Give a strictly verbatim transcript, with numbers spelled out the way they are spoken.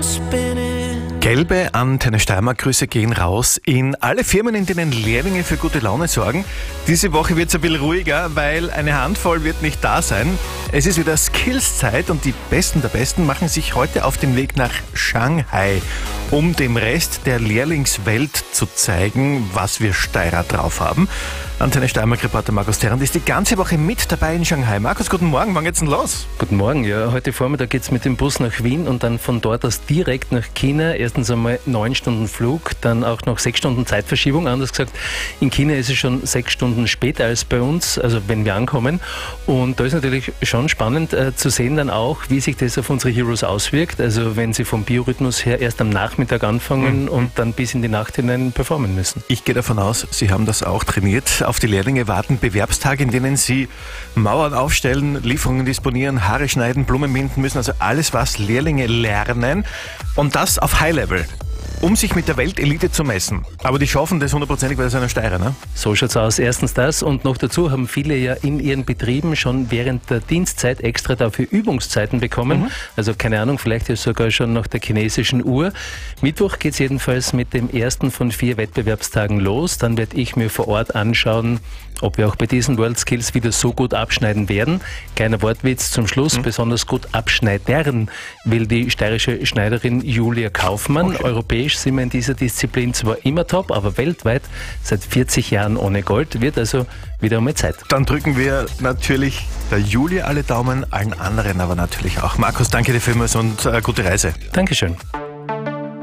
Gelbe Antenne Steiermark Grüße gehen raus in alle Firmen, in denen Lehrlinge für gute Laune sorgen. Diese Woche wird es ein bisschen ruhiger, weil eine Handvoll wird nicht da sein. Es ist wieder Skills-Zeit und die Besten der Besten machen sich heute auf den Weg nach Shanghai, um dem Rest der Lehrlingswelt zu zeigen, was wir Steirer drauf haben. Antenne Steiermark-Reporter Markus Terrand ist die ganze Woche mit dabei in Shanghai. Markus, guten Morgen, wann geht's denn los? Guten Morgen, ja, heute Vormittag geht's mit dem Bus nach Wien und dann von dort aus direkt nach China. Erstens einmal neun Stunden Flug, dann auch noch sechs Stunden Zeitverschiebung. Anders gesagt, in China ist es schon sechs Stunden später als bei uns, also wenn wir ankommen. Und da ist natürlich schon spannend äh, zu sehen dann auch, wie sich das auf unsere Heroes auswirkt. Also wenn sie vom Biorhythmus her erst am Nachmittag anfangen mhm. und dann bis in die Nacht hinein performen müssen. Ich gehe davon aus, Sie haben das auch trainiert. Auf die Lehrlinge warten Bewerbstage, in denen sie Mauern aufstellen, Lieferungen disponieren, Haare schneiden, Blumen binden müssen. Also alles, was Lehrlinge lernen. Und das auf High-Level, um sich mit der Weltelite zu messen. Aber die schaffen das hundertprozentig, weil das eine Steirer, ne? So schaut's aus. Erstens das und noch dazu haben viele ja in ihren Betrieben schon während der Dienstzeit extra dafür Übungszeiten bekommen. Mhm. Also keine Ahnung, vielleicht ist sogar schon nach der chinesischen Uhr. Mittwoch geht's jedenfalls mit dem ersten von vier Wettbewerbstagen los. Dann werde ich mir vor Ort anschauen, ob wir auch bei diesen World Skills wieder so gut abschneiden werden. Kleiner Wortwitz zum Schluss. Mhm. Besonders gut abschneidern will die steirische Schneiderin Julia Kaufmann. Okay. Europäisch sind wir in dieser Disziplin zwar immer top, aber weltweit seit vierzig Jahren ohne Gold. Wird also wieder einmal Zeit. Dann drücken wir natürlich der Julia alle Daumen, allen anderen aber natürlich auch. Markus, danke dir vielmals und äh, gute Reise. Dankeschön.